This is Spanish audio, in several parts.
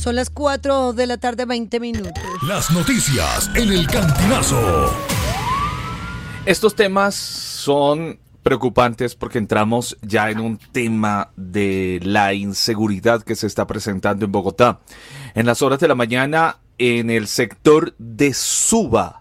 Son las 4 de la tarde, 20 minutos. Las noticias en el Cantinazo. Estos temas son preocupantes porque entramos ya en un tema de la inseguridad que se está presentando en Bogotá. En las horas de la mañana, en el sector de Suba,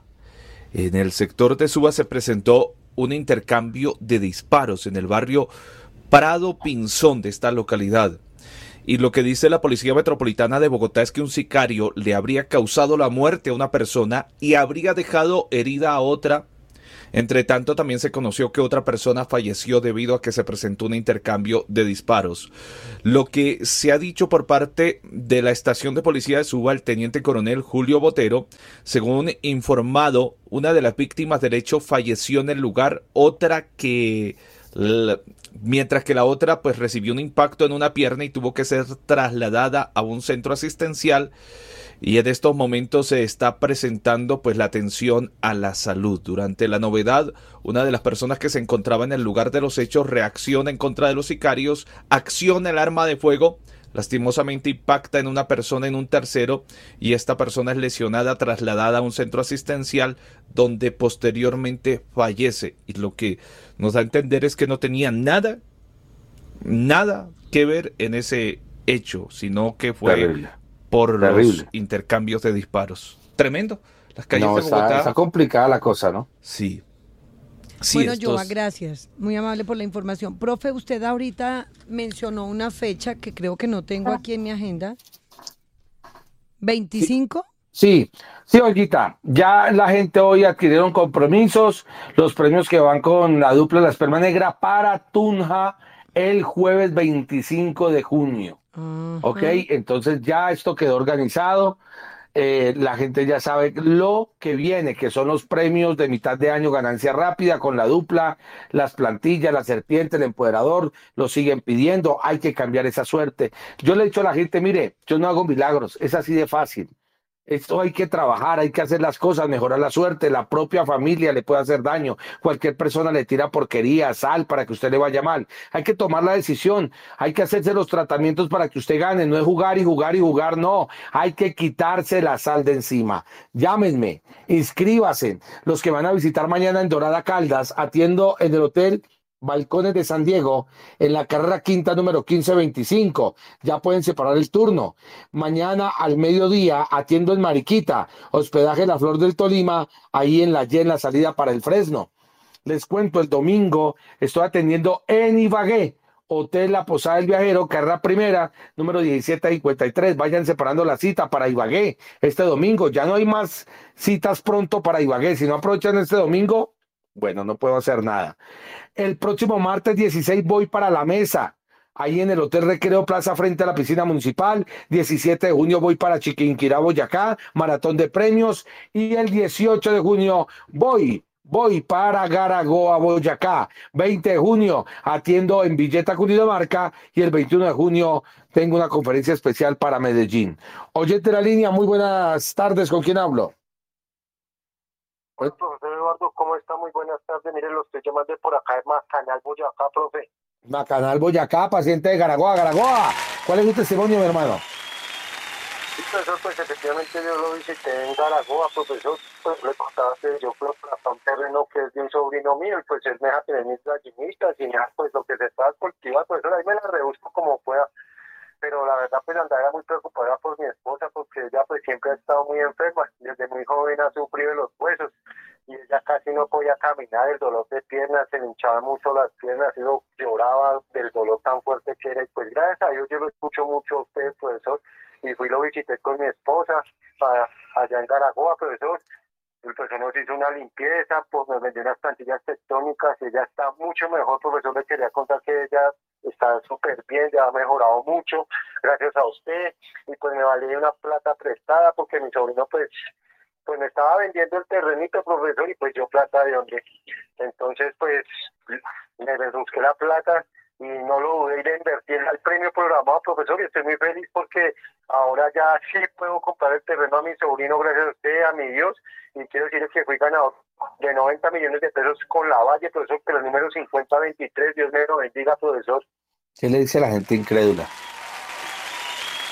se presentó un intercambio de disparos en el barrio Prado Pinzón de esta localidad. Y lo que dice la Policía Metropolitana de Bogotá es que un sicario le habría causado la muerte a una persona y habría dejado herida a otra. Entre tanto, también se conoció que otra persona falleció debido a que se presentó un intercambio de disparos. Lo que se ha dicho por parte de la estación de policía de Suba, el teniente coronel Julio Botero, según informado, una de las víctimas del hecho falleció en el lugar, mientras que la otra pues recibió un impacto en una pierna y tuvo que ser trasladada a un centro asistencial. Y en estos momentos se está presentando pues la atención a la salud. Durante la novedad, una de las personas que se encontraba en el lugar de los hechos reacciona en contra de los sicarios, acciona el arma de fuego, lastimosamente impacta en una persona en un tercero y esta persona es lesionada, trasladada a un centro asistencial donde posteriormente fallece. Y lo que nos da a entender es que no tenía nada que ver en ese hecho, sino que fue Terrible. Por Terrible. los intercambios de disparos. Tremendo. Las calles No, de Bogotá. está complicada la cosa, ¿no? Sí. Bueno, Joa, gracias. Muy amable por la información. Profe, usted ahorita mencionó una fecha que creo que no tengo aquí en mi agenda. ¿25? Sí, Ollita, ya la gente hoy adquirieron compromisos, los premios que van con la dupla La Esperma Negra para Tunja el jueves 25 de junio. Ok, entonces ya esto quedó organizado. La gente ya sabe lo que viene, que son los premios de mitad de año, ganancia rápida con la dupla, las plantillas, la serpiente, el empoderador, lo siguen pidiendo, hay que cambiar esa suerte. Yo le he dicho a la gente, mire, yo no hago milagros, es así de fácil. Esto hay que trabajar, hay que hacer las cosas, mejorar la suerte, la propia familia le puede hacer daño, cualquier persona le tira porquería, sal para que usted le vaya mal. Hay que tomar la decisión, hay que hacerse los tratamientos para que usted gane, no es jugar y jugar y jugar, no, hay que quitarse la sal de encima. Llámenme, inscríbase, los que van a visitar mañana en Dorada Caldas, atiendo en el hotel Balcones de San Diego, en la carrera quinta número 1525. Ya pueden separar el turno. Mañana al mediodía atiendo en Mariquita, hospedaje La Flor del Tolima, ahí en la salida para el Fresno. Les cuento, el domingo estoy atendiendo en Ibagué, Hotel La Posada del Viajero, carrera primera, número 1753. Vayan separando la cita para Ibagué este domingo. Ya no hay más citas pronto para Ibagué. Si no aprovechan este domingo, bueno, no puedo hacer nada. El próximo martes 16 voy para La Mesa, ahí en el Hotel Recreo Plaza frente a la piscina municipal. 17 de junio voy para Chiquinquirá, Boyacá, maratón de premios. Y el 18 de junio voy para Garagoa, Boyacá. 20 de junio atiendo en Villeta, Cundinamarca. Y el 21 de junio tengo una conferencia especial para Medellín. Oyente de la línea, muy buenas tardes, ¿con quién hablo? Hola, profesor Eduardo, ¿cómo está? Muy buenas tardes. Mire, lo estoy llamando de por acá de Macanal, Boyacá, profe. Macanal, Boyacá, paciente de Garagoa. ¿Cuál es su testimonio, mi hermano? Sí, profesor, pues efectivamente yo lo visité en Garagoa, profesor. Pues le contaba que yo fui a un terreno que es de un sobrino mío y pues él me deja tener mis gallinitas y ya, pues lo que se está cultivando, profesor, ahí me la rebusco como pueda. Pero la verdad pues andaba muy preocupada por mi esposa porque ella pues siempre ha estado muy enferma, desde muy joven ha sufrido de los huesos y ella casi no podía caminar, el dolor de piernas, se le hinchaban mucho las piernas, yo lloraba del dolor tan fuerte que era y pues gracias a Dios yo lo escucho mucho a usted, profesor, y fui y lo visité con mi esposa allá en Garagoa, profesor. El profesor nos hizo una limpieza, pues nos vendió unas plantillas tectónicas, ella está mucho mejor, profesor, le quería contar que ella está súper bien, ya ha mejorado mucho, gracias a usted, y pues me valía una plata prestada porque mi sobrino pues me estaba vendiendo el terrenito, profesor, y pues yo plata de dónde. Entonces pues me busqué la plata y no lo dudé ir a invertir al premio programado, profesor, y estoy muy feliz porque ahora ya sí puedo comprar el terreno a mi sobrino, gracias a usted, a mi Dios, y quiero decirles que fui ganador de 90 millones de pesos con la Valle, profesor, pero el número 5023, Dios me lo bendiga, profesor. ¿Qué le dice a la gente incrédula?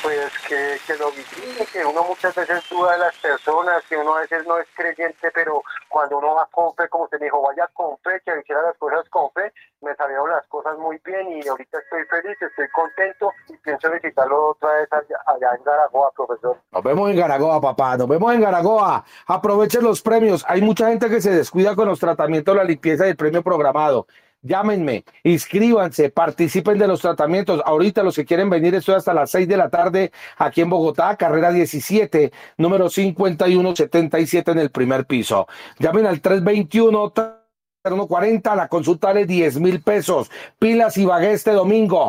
pues que lo vigile, que uno muchas veces duda de las personas, que uno a veces no es creyente, pero cuando uno va con fe, como usted me dijo, vaya con fe, que hiciera las cosas con fe, me salieron las cosas muy bien y ahorita estoy feliz, estoy contento y pienso visitarlo otra vez allá en Garagoa, profesor. Nos vemos en Garagoa, papá, nos vemos en Garagoa. Aprovechen los premios. Hay mucha gente que se descuida con los tratamientos, la limpieza y el premio programado. Llámenme, inscríbanse, participen de los tratamientos. Ahorita los que quieren venir, estoy hasta las 6 de la tarde aquí en Bogotá, carrera 17, número 5177 en el primer piso. Llamen al 321-0140, la consulta vale 10,000 pesos. Pilas Ibagué este domingo,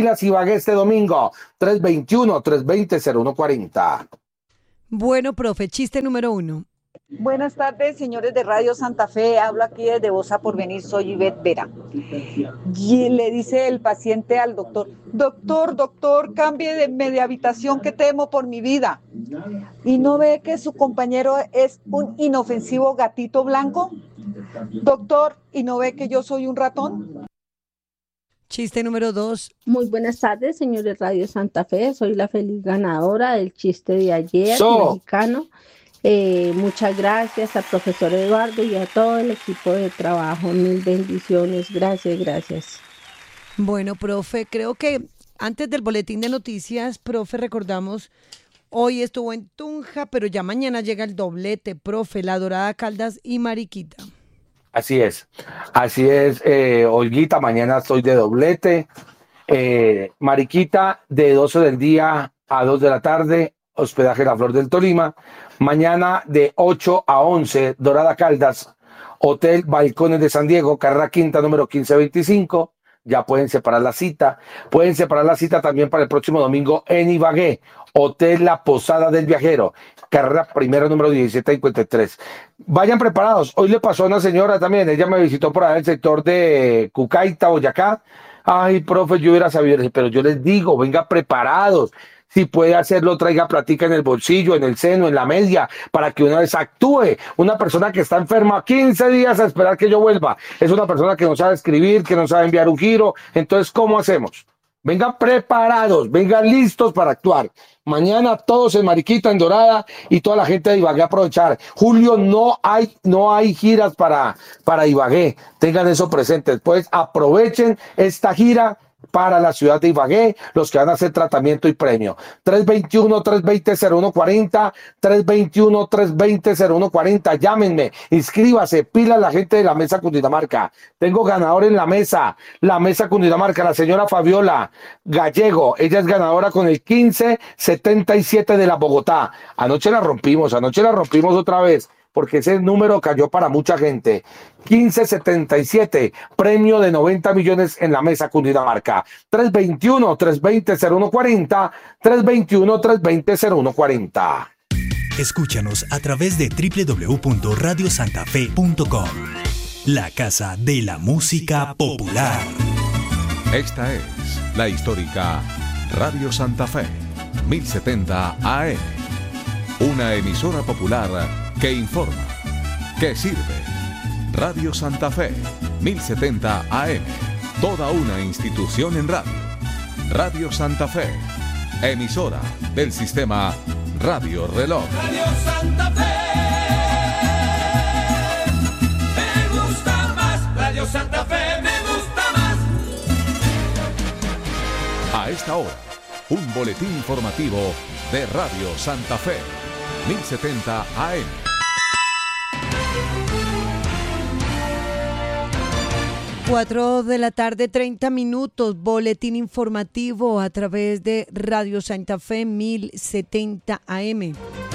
321-320-0140. Bueno, profe, chiste número 1. Buenas tardes, señores de Radio Santa Fe. Hablo aquí desde Bosa por venir, soy Ivette Vera. Y le dice el paciente al doctor: doctor, cambie de habitación, que temo por mi vida. ¿Y no ve que su compañero es un inofensivo gatito blanco? Doctor, ¿y no ve que yo soy un ratón? Chiste número 2. Muy buenas tardes, señores de Radio Santa Fe. Soy la feliz ganadora del chiste de ayer, mexicano. Muchas gracias al profesor Eduardo y a todo el equipo de trabajo. Mil bendiciones. Gracias. Bueno, profe, creo que antes del boletín de noticias, profe, recordamos, hoy estuvo en Tunja, pero ya mañana llega el doblete, profe, La Dorada, Caldas y Mariquita. Así es, Olguita, mañana estoy de doblete. Mariquita, de 12 del día a 2 de la tarde, hospedaje La Flor del Tolima. Mañana de 8 a 11, Dorada Caldas, Hotel Balcones de San Diego, carrera quinta, número 1525. Ya pueden separar la cita. Pueden separar la cita también para el próximo domingo en Ibagué, Hotel La Posada del Viajero, carrera primera, número 1753. Vayan preparados. Hoy le pasó a una señora también, ella me visitó por allá en el sector de Cucaita, Boyacá. Ay, profe, yo hubiera sabido, pero yo les digo, venga preparados. Si puede hacerlo, traiga platica en el bolsillo, en el seno, en la media, para que una vez actúe. Una persona que está enferma 15 días a esperar que yo vuelva. Es una persona que no sabe escribir, que no sabe enviar un giro. Entonces, ¿cómo hacemos? Vengan preparados, vengan listos para actuar. Mañana todos en Mariquita, en Dorada, y toda la gente de Ibagué a aprovechar. Julio no hay giras para Ibagué. Tengan eso presente. Pues aprovechen esta gira para la ciudad de Ibagué, los que van a hacer tratamiento y premio. 321-320-0140, 321-320-0140, llámenme, inscríbase, pila la gente de la Mesa Cundinamarca. Tengo ganador en la mesa Cundinamarca, la señora Fabiola Gallego, ella es ganadora con el 1577 de la Bogotá. Anoche la rompimos otra vez, porque ese número cayó para mucha gente. 1577, premio de 90 millones en la Mesa Cundinamarca. 321-320-0140, 321-320-0140. Escúchanos a través de www.radiosantafe.com, la casa de la música popular. Esta es la histórica Radio Santa Fe, 1070 AM. Una emisora popular que informa, que sirve. Radio Santa Fe, 1070 AM. Toda una institución en radio. Radio Santa Fe, emisora del sistema Radio Reloj. Radio Santa Fe, me gusta más. Radio Santa Fe, me gusta más. A esta hora, un boletín informativo de Radio Santa Fe, 1070 AM. Cuatro de la tarde, 30 minutos, boletín informativo a través de Radio Santa Fe 1070 AM.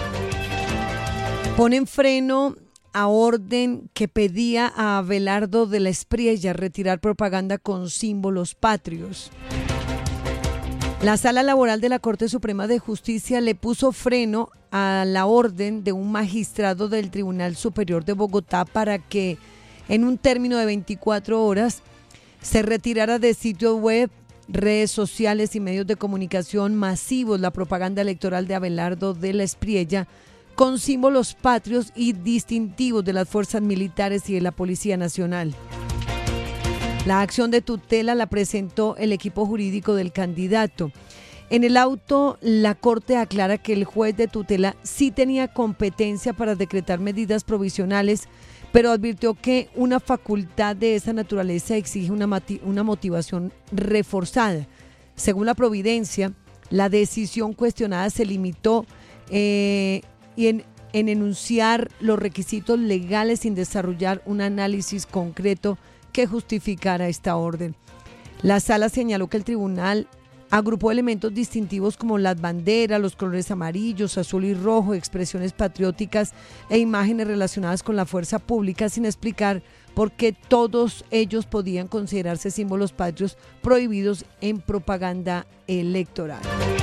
Ponen freno a orden que pedía a Abelardo de la Espriella retirar propaganda con símbolos patrios. La Sala Laboral de la Corte Suprema de Justicia le puso freno a la orden de un magistrado del Tribunal Superior de Bogotá para que en un término de 24 horas se retirara de sitios web, redes sociales y medios de comunicación masivos la propaganda electoral de Abelardo de la Espriella con símbolos patrios y distintivos de las fuerzas militares y de la Policía Nacional. La acción de tutela la presentó el equipo jurídico del candidato. En el auto, la Corte aclara que el juez de tutela sí tenía competencia para decretar medidas provisionales, pero advirtió que una facultad de esa naturaleza exige una motivación reforzada. Según la providencia, la decisión cuestionada se limitó en enunciar los requisitos legales sin desarrollar un análisis concreto que justificara esta orden. La sala señaló que el tribunal agrupó elementos distintivos como las banderas, los colores amarillos, azul y rojo, expresiones patrióticas e imágenes relacionadas con la fuerza pública sin explicar por qué todos ellos podían considerarse símbolos patrios prohibidos en propaganda electoral.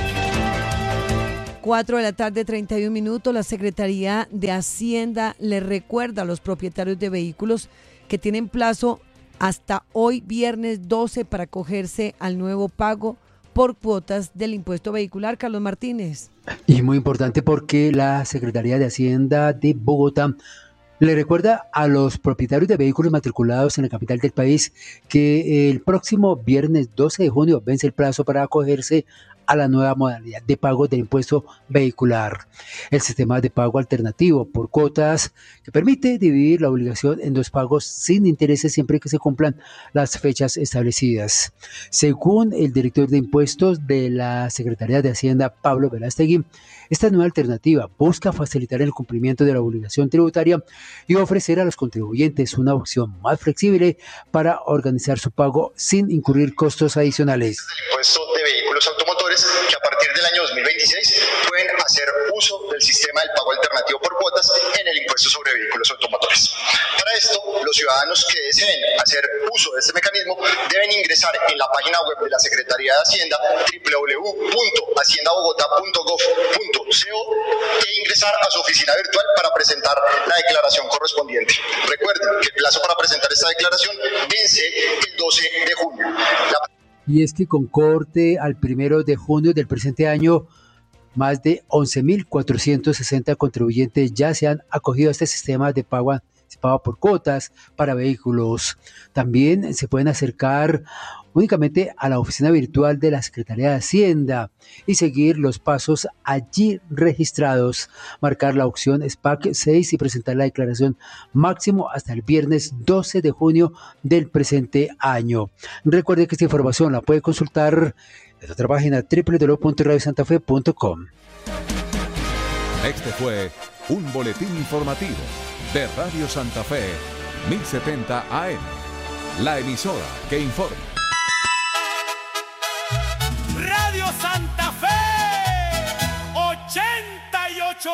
4:31 p.m. La Secretaría de Hacienda le recuerda a los propietarios de vehículos que tienen plazo hasta hoy viernes 12 para acogerse al nuevo pago por cuotas del impuesto vehicular. Carlos Martínez. Y muy importante porque la Secretaría de Hacienda de Bogotá le recuerda a los propietarios de vehículos matriculados en la capital del país que el próximo viernes 12 de junio vence el plazo para acogerse a la nueva modalidad de pago del impuesto vehicular. El sistema de pago alternativo por cuotas que permite dividir la obligación en 2 pagos sin intereses siempre que se cumplan las fechas establecidas. Según el director de impuestos de la Secretaría de Hacienda, Pablo Verástegui, esta nueva alternativa busca facilitar el cumplimiento de la obligación tributaria y ofrecer a los contribuyentes una opción más flexible para organizar su pago sin incurrir costos adicionales. El impuesto de vehículos automotores que a partir del año 2026 pueden hacer uso del sistema del pago alternativo por cuotas en el impuesto sobre vehículos automotores. Para esto, los ciudadanos que deseen hacer uso de este mecanismo deben ingresar en la página web de la Secretaría de Hacienda www.haciendabogotá.gov.co e ingresar a su oficina virtual para presentar la declaración correspondiente. Recuerden que el plazo para presentar esta declaración vence el 12 de junio. Y es que con corte al 1 de junio del presente año, más de 11.460 contribuyentes ya se han acogido a este sistema de pago por cuotas para vehículos. También se pueden acercar únicamente a la oficina virtual de la Secretaría de Hacienda y seguir los pasos allí registrados, marcar la opción SPAC 6 y presentar la declaración máximo hasta el viernes 12 de junio del presente año. Recuerde que esta información la puede consultar en nuestra página www.radiosantafe.com. Este fue un boletín informativo de Radio Santa Fe, 1070 AM, la emisora que informa.